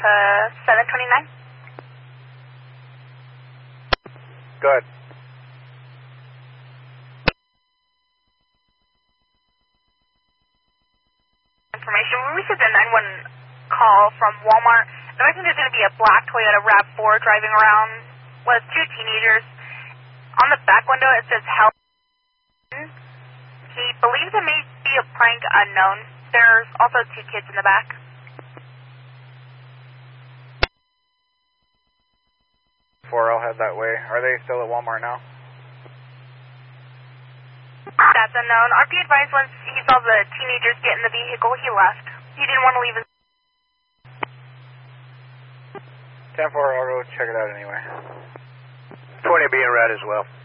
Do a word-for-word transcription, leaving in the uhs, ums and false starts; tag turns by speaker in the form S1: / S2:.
S1: to seven twenty-nine.
S2: Good.
S1: Information. We received a nine one one call from Walmart. I think there's going to be a black Toyota RAV four driving around with two teenagers. On the back window it says help. He believes it may be a prank unknown. There's also two kids in the back.
S2: Four, I'll head that way. Are they still at Walmart now?
S1: That's unknown. R P advised once he saw the teenagers get in the vehicle, he left. He didn't want to leave his...
S2: ten four, I'll go check it out anyway.
S3: twenty being red as well.